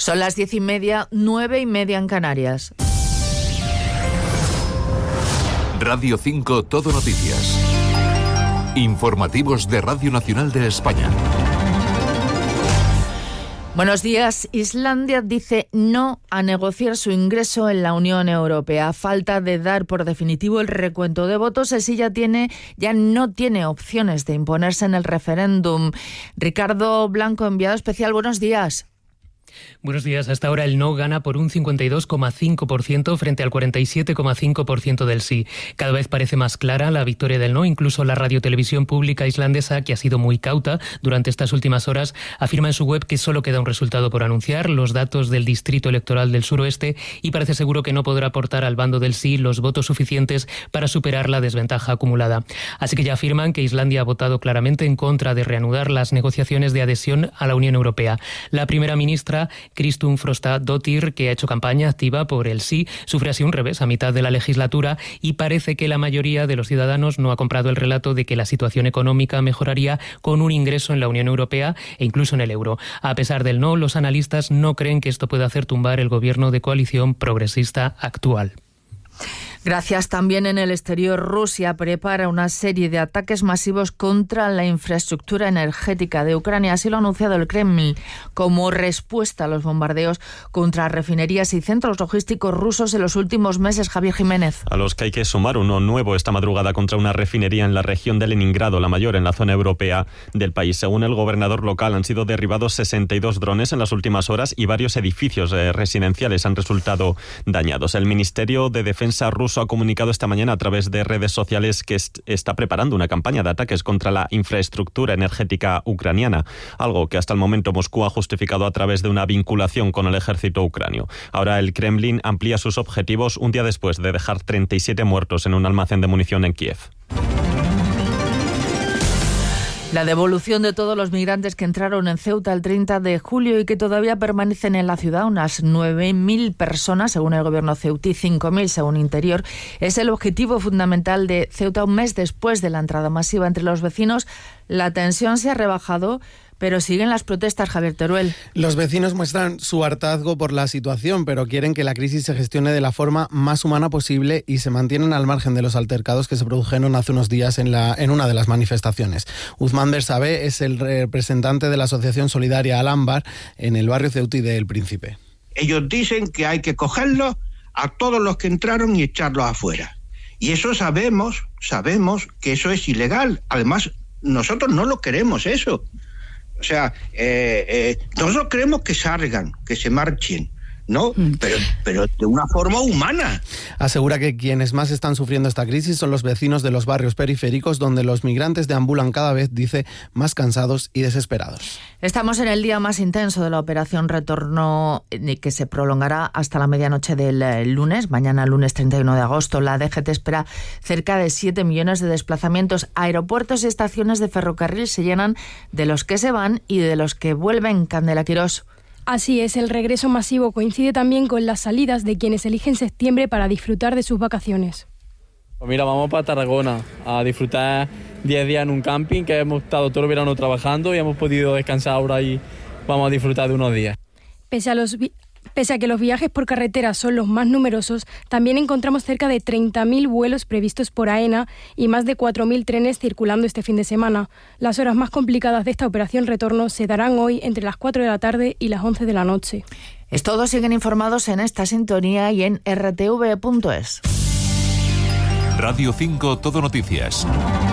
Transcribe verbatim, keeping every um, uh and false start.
Son las diez y media, nueve y media en Canarias. Radio cinco Todo Noticias. Informativos de Radio Nacional de España. Buenos días. Islandia dice no a negociar su ingreso en la Unión Europea. A falta de dar por definitivo el recuento de votos, el sí ya tiene, ya no tiene opciones de imponerse en el referéndum. Ricardo Blanco, enviado especial, buenos días. Buenos días. Hasta ahora el no gana por un cincuenta y dos coma cinco por ciento frente al cuarenta y siete coma cinco por ciento del sí. Cada vez parece más clara la victoria del no. Incluso la radiotelevisión pública islandesa, que ha sido muy cauta durante estas últimas horas, afirma en su web que solo queda un resultado por anunciar, los datos del Distrito Electoral del Suroeste, y parece seguro que no podrá aportar al bando del sí los votos suficientes para superar la desventaja acumulada. Así que ya afirman que Islandia ha votado claramente en contra de reanudar las negociaciones de adhesión a la Unión Europea. La primera ministra Kristrún Frostadóttir, que ha hecho campaña activa por el sí, sufre así un revés a mitad de la legislatura y parece que la mayoría de los ciudadanos no ha comprado el relato de que la situación económica mejoraría con un ingreso en la Unión Europea e incluso en el euro. A pesar del no, los analistas no creen que esto pueda hacer tumbar el gobierno de coalición progresista actual. Gracias. También en el exterior, Rusia prepara una serie de ataques masivos contra la infraestructura energética de Ucrania. Así lo ha anunciado el Kremlin como respuesta a los bombardeos contra refinerías y centros logísticos rusos en los últimos meses. Javier Jiménez. A los que hay que sumar uno nuevo esta madrugada contra una refinería en la región de Leningrado, la mayor en la zona europea del país. Según el gobernador local, han sido derribados sesenta y dos drones en las últimas horas y varios edificios eh, residenciales han resultado dañados. El Ministerio de Defensa ruso ha comunicado esta mañana a través de redes sociales que est- está preparando una campaña de ataques contra la infraestructura energética ucraniana, algo que hasta el momento Moscú ha justificado a través de una vinculación con el ejército ucranio. Ahora el Kremlin amplía sus objetivos un día después de dejar treinta y siete muertos en un almacén de munición en Kiev. La devolución de todos los migrantes que entraron en Ceuta el treinta de julio y que todavía permanecen en la ciudad, unas nueve mil personas según el gobierno ceutí, cinco mil según Interior, es el objetivo fundamental de Ceuta un mes después de la entrada masiva entre los vecinos. La tensión se ha rebajado, pero siguen las protestas, Javier Teruel. Los vecinos muestran su hartazgo por la situación, pero quieren que la crisis se gestione de la forma más humana posible y se mantienen al margen de los altercados que se produjeron hace unos días en, la, en una de las manifestaciones. Uzmán Bersabé es el representante de la Asociación Solidaria Al-Ámbar en el barrio ceutí de El Príncipe. Ellos dicen que hay que cogerlos a todos los que entraron y echarlos afuera. Y eso sabemos, sabemos que eso es ilegal. Además, nosotros no lo queremos eso. O sea, eh, eh, nosotros queremos que salgan, que se marchen, ¿no? Pero, pero de una forma humana. Asegura que quienes más están sufriendo esta crisis son los vecinos de los barrios periféricos, donde los migrantes deambulan cada vez, dice, más cansados y desesperados. Estamos en el día más intenso de la operación Retorno, que se prolongará hasta la medianoche del lunes. Mañana, lunes treinta y uno de agosto, la D G T espera cerca de siete millones de desplazamientos. Aeropuertos y estaciones de ferrocarril se llenan de los que se van y de los que vuelven. Candela Quirós. Así es, el regreso masivo coincide también con las salidas de quienes eligen septiembre para disfrutar de sus vacaciones. Pues mira, vamos para Tarragona a disfrutar diez días en un camping, que hemos estado todo el verano trabajando y hemos podido descansar ahora y vamos a disfrutar de unos días. Pese a los vi- Pese a que los viajes por carretera son los más numerosos, también encontramos cerca de treinta mil vuelos previstos por AENA y más de cuatro mil trenes circulando este fin de semana. Las horas más complicadas de esta operación Retorno se darán hoy entre las cuatro de la tarde y las once de la noche. Es todo, siguen informados en esta sintonía y en r t v punto es. Radio cinco Todo Noticias.